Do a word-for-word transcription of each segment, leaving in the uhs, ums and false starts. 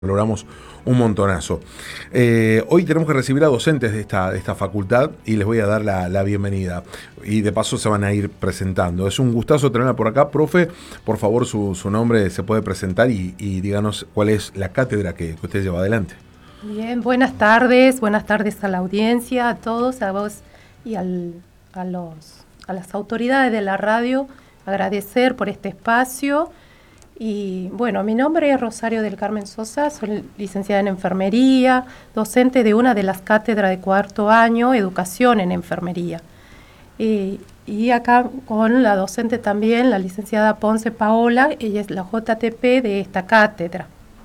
Logramos un montonazo. Eh, hoy tenemos que recibir a docentes de esta, de esta facultad y les voy a dar la, la bienvenida. Y de paso se van a ir presentando. Es un gustazo tenerla por acá. Profe, por favor, su, su nombre se puede presentar y, y díganos cuál es la cátedra que, que usted lleva adelante. Bien, buenas tardes. Buenas tardes a la audiencia, a todos, a vos y al, a, los, a las autoridades de la radio. Agradecer por este espacio. Y bueno, mi nombre es Rosario del Carmen Sosa, soy licenciada en enfermería, docente de una de las cátedras de cuarto año, educación en enfermería. Y, y acá con la docente también, la licenciada Ponce Paola, ella es la J T P de esta cátedra.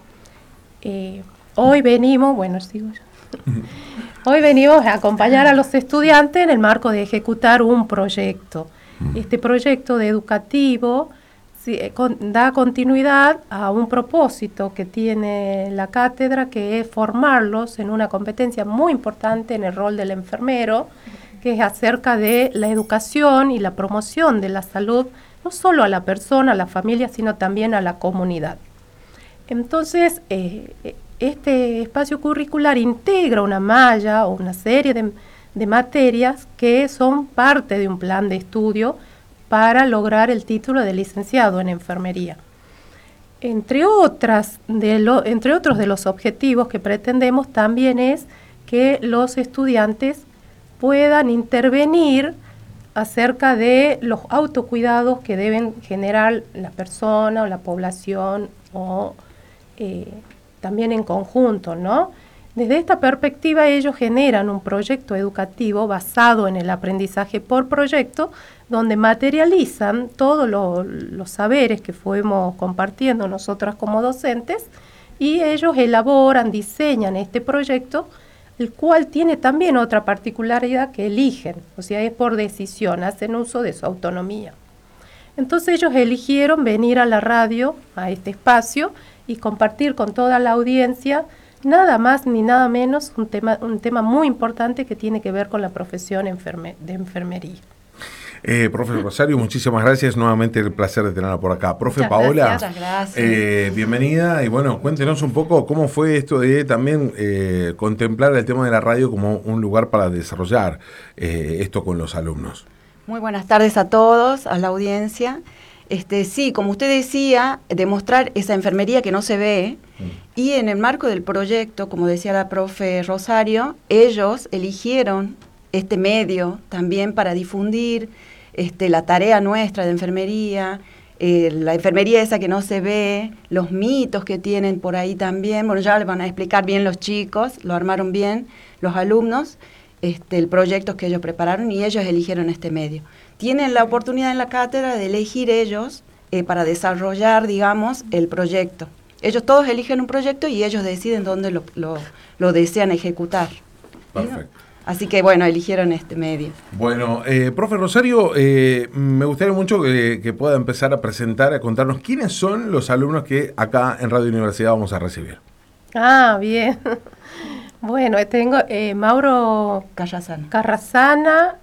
Eh, hoy venimos, bueno, sigo yo. Hoy venimos a acompañar a los estudiantes en el marco de ejecutar un proyecto. Este proyecto de educativo da continuidad a un propósito que tiene la cátedra, que es formarlos en una competencia muy importante en el rol del enfermero, que es acerca de la educación y la promoción de la salud, no solo a la persona, a la familia, sino también a la comunidad. Entonces, eh, este espacio curricular integra una malla o una serie de, de materias que son parte de un plan de estudio para lograr el título de licenciado en enfermería. Entre, otras de lo, entre otros de los objetivos que pretendemos también es que los estudiantes puedan intervenir acerca de los autocuidados que deben generar la persona o la población o eh, también en conjunto, ¿no? Desde esta perspectiva ellos generan un proyecto educativo basado en el aprendizaje por proyecto, donde materializan todos lo, los saberes que fuimos compartiendo nosotras como docentes, y ellos elaboran, diseñan este proyecto, el cual tiene también otra particularidad, que eligen, o sea, es por decisión, hacen uso de su autonomía. Entonces ellos eligieron venir a la radio, a este espacio, y compartir con toda la audiencia nada más ni nada menos un tema, un tema muy importante que tiene que ver con la profesión enferme, de enfermería. Eh, profe Rosario, muchísimas gracias. Nuevamente el placer de tenerla por acá. Profe Muchas Paola, gracias, gracias. Eh, bienvenida. Y bueno, cuéntenos un poco cómo fue esto de también eh, contemplar el tema de la radio como un lugar para desarrollar eh, esto con los alumnos. Muy buenas tardes a todos, a la audiencia. Este, sí, como usted decía, demostrar esa enfermería que no se ve, mm. y en el marco del proyecto, como decía la profe Rosario, ellos eligieron este medio también para difundir este, la tarea nuestra de enfermería, eh, la enfermería esa que no se ve, los mitos que tienen por ahí también. Bueno, ya le van a explicar bien los chicos, lo armaron bien los alumnos, este, el proyecto que ellos prepararon, y ellos eligieron este medio. Tienen la oportunidad en la cátedra de elegir ellos eh, para desarrollar, digamos, el proyecto. Ellos todos eligen un proyecto y ellos deciden dónde lo, lo, lo desean ejecutar. Perfecto. ¿No? Así que, bueno, eligieron este medio. Bueno, eh, profe Rosario, eh, me gustaría mucho que, que pueda empezar a presentar, a contarnos quiénes son los alumnos que acá en Radio Universidad vamos a recibir. Ah, bien. Bueno, tengo eh, Mauro Carrasana. Carrasana,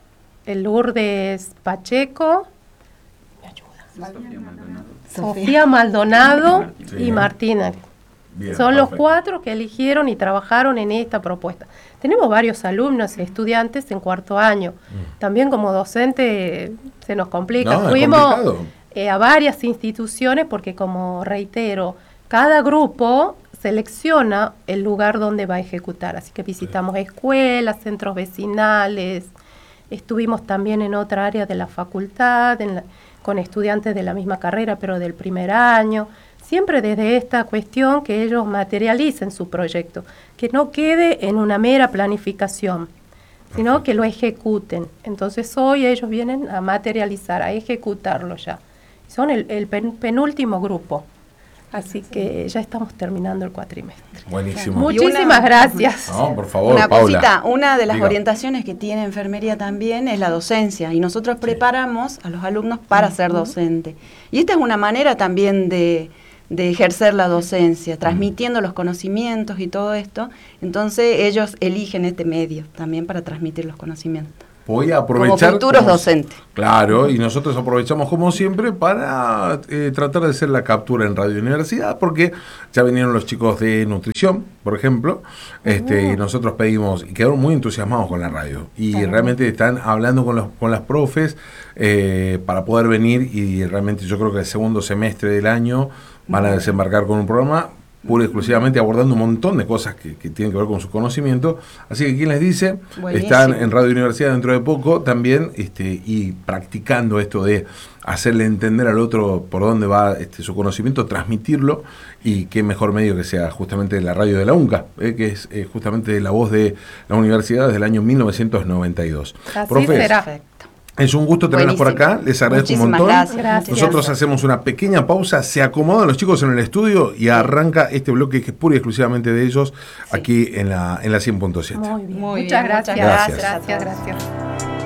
Lourdes Pacheco, ¿me ayuda? Sofía Maldonado, Sofía Maldonado sí. y Martina. Bien, Son perfecto. Los cuatro que eligieron y trabajaron en esta propuesta. Tenemos varios alumnos y estudiantes en cuarto año. Mm. También como docente se nos complica. No, Fuimos eh, a varias instituciones porque, como reitero, cada grupo selecciona el lugar donde va a ejecutar. Así que visitamos escuelas, centros vecinales. Estuvimos también en otra área de la facultad, en la, con estudiantes de la misma carrera, pero del primer año. Siempre desde esta cuestión que ellos materialicen su proyecto, que no quede en una mera planificación, sino que lo ejecuten. Entonces hoy ellos vienen a materializar, a ejecutarlo ya. Son el, el pen, penúltimo grupo. Así que ya estamos terminando el cuatrimestre. Buenísimo. Muchísimas una, gracias. No, por favor, una Paula. cosita, una de las Diga. orientaciones que tiene enfermería también es la docencia, y nosotros preparamos a los alumnos para uh-huh. ser docente. Y esta es una manera también de, de ejercer la docencia, transmitiendo los conocimientos y todo esto. Entonces ellos eligen este medio también para transmitir los conocimientos. voy a aprovechar... Como futuros como, docentes. Claro, y nosotros aprovechamos como siempre para eh, tratar de hacer la captura en Radio Universidad, porque ya vinieron los chicos de nutrición, por ejemplo, este, uh. y nosotros pedimos, y quedaron muy entusiasmados con la radio, y uh. realmente están hablando con, los, con las profes eh, para poder venir, y realmente yo creo que el segundo semestre del año van a desembarcar con un programa pura y exclusivamente abordando un montón de cosas que, que tienen que ver con su conocimiento. Así que quien les dice, buenísimo, están en Radio Universidad dentro de poco también, este, y practicando esto de hacerle entender al otro por dónde va este, su conocimiento, transmitirlo, y qué mejor medio que sea justamente la radio de la UNCA, eh, que es eh, justamente la voz de la universidad desde el año mil novecientos noventa y dos. Así Profe, será. Es un gusto tenerlas por acá, les agradezco Muchísimas un montón. Gracias. Gracias. Nosotros hacemos una pequeña pausa, se acomodan los chicos en el estudio y arranca este bloque que es pura y exclusivamente de ellos, sí, aquí en la, en la cien punto siete. Muy bien, Muy muchas bien, gracias. Muchas gracias. Gracias, gracias.